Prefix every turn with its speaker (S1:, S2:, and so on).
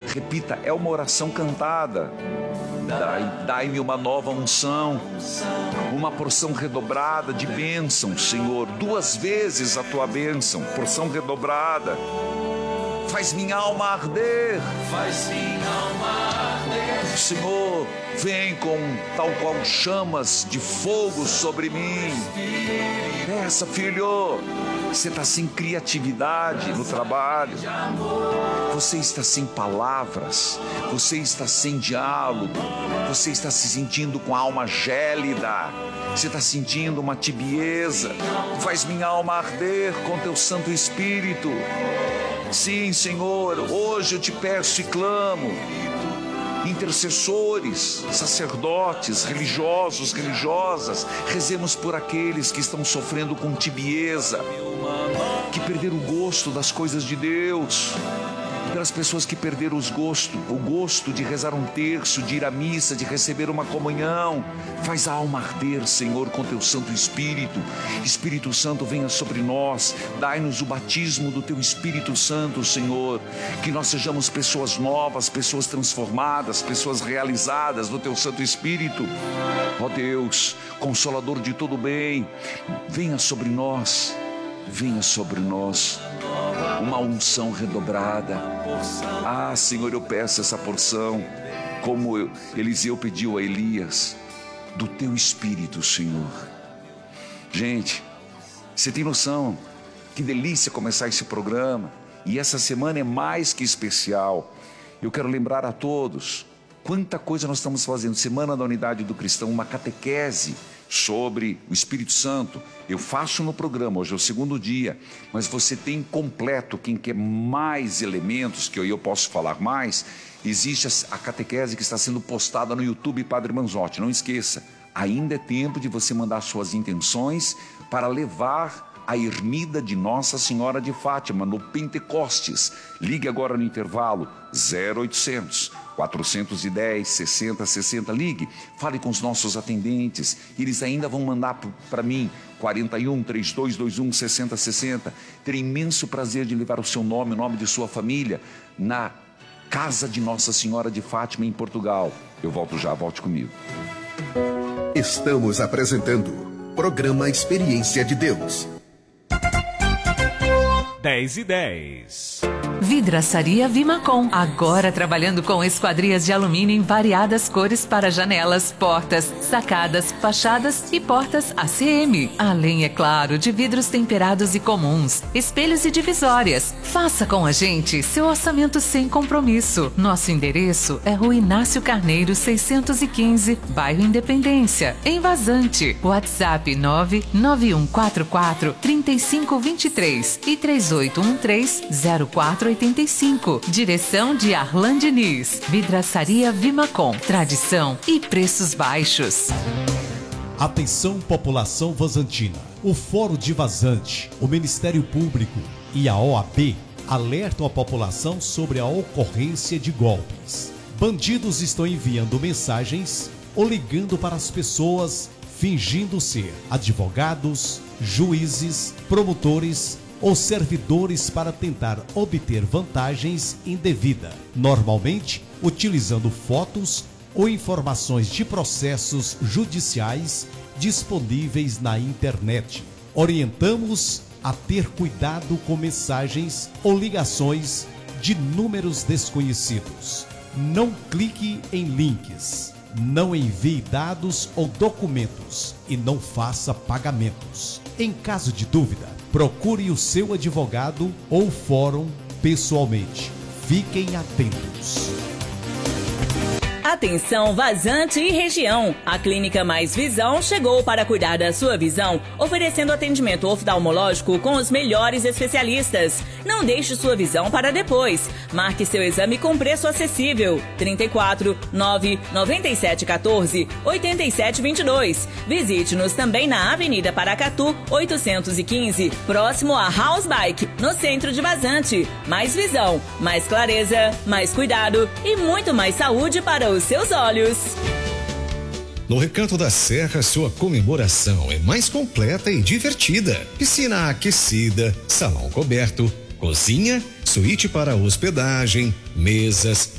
S1: Repita, é uma oração cantada. Dai-me uma nova unção, uma porção redobrada de bênção, Senhor. 2 vezes a tua bênção, porção redobrada. Faz minha alma arder.
S2: Faz minha alma arder.
S1: Senhor, vem com tal qual chamas de fogo sobre mim. Peça, filho. Você está sem criatividade no trabalho. Você está sem palavras. Você está sem diálogo. Você está se sentindo com a alma gélida. Você está sentindo uma tibieza. Faz minha alma arder com teu Santo Espírito. Sim, Senhor, hoje eu te peço e clamo. Intercessores, sacerdotes, religiosos, religiosas, rezemos por aqueles que estão sofrendo com tibieza, que perderam o gosto das coisas de Deus, pelas pessoas que perderam o gosto de rezar um terço, de ir à missa, de receber uma comunhão. Faz a alma arder, Senhor, com teu Santo Espírito. Espírito Santo, venha sobre nós, dai-nos o batismo do teu Espírito Santo, Senhor, que nós sejamos pessoas novas, pessoas transformadas, pessoas realizadas no teu Santo Espírito. Ó Deus, Consolador de todo bem, venha sobre nós, uma unção redobrada. Ah, Senhor, eu peço essa porção, como Eliseu pediu a Elias, do teu Espírito, Senhor. Gente, você tem noção que delícia começar esse programa, e essa semana é mais que especial. Eu quero lembrar a todos quanta coisa nós estamos fazendo. Semana da Unidade do Cristão, uma catequese sobre o Espírito Santo. Eu faço no programa, hoje é o 2º dia, mas você tem completo. Quem quer mais elementos, que eu posso falar mais, existe a catequese que está sendo postada no YouTube Padre Manzotti. Não esqueça, ainda é tempo de você mandar suas intenções para levar a ermida de Nossa Senhora de Fátima no Pentecostes. Ligue agora no intervalo 0800 410 60 60. Ligue, fale com os nossos atendentes. Eles ainda vão mandar para mim 41 3221 60 60. Terei imenso prazer de levar o seu nome, o nome de sua família, na Casa de Nossa Senhora de Fátima, em Portugal. Eu volto já, volte comigo.
S3: Estamos apresentando Programa Experiência de Deus.
S4: 10:10.
S5: Vidraçaria Vimacom, agora trabalhando com esquadrias de alumínio em variadas cores para janelas, portas, sacadas, fachadas e portas ACM. Além, é claro, de vidros temperados e comuns, espelhos e divisórias. Faça com a gente seu orçamento sem compromisso. Nosso endereço é Rua Inácio Carneiro, 615, Bairro Independência, em Vazante. WhatsApp 99144 3523 e 3813-0485. Direção de Arlan Diniz. Vidraçaria Vimacom. Tradição e preços baixos.
S4: Atenção, população vazantina. O Fórum de Vazante, o Ministério Público e a OAB alertam a população sobre a ocorrência de golpes. Bandidos estão enviando mensagens ou ligando para as pessoas fingindo ser advogados, juízes, promotores ou servidores para tentar obter vantagens indevidas, normalmente utilizando fotos ou informações de processos judiciais disponíveis na internet. Orientamos a ter cuidado com mensagens ou ligações de números desconhecidos. Não clique em links, não envie dados ou documentos e não faça pagamentos. Em caso de dúvida, procure o seu advogado ou fórum pessoalmente. Fiquem atentos.
S6: Atenção Vazante e região. A Clínica Mais Visão chegou para cuidar da sua visão, oferecendo atendimento oftalmológico com os melhores especialistas. Não deixe sua visão para depois. Marque seu exame com preço acessível. 34 9 97 14 87 22. Visite-nos também na Avenida Paracatu 815, próximo a House Bike, no centro de Vazante. Mais visão, mais clareza, mais cuidado e muito mais saúde para os seus olhos.
S7: No Recanto da Serra, sua comemoração é mais completa e divertida. Piscina aquecida, salão coberto, cozinha, suíte para hospedagem, mesas,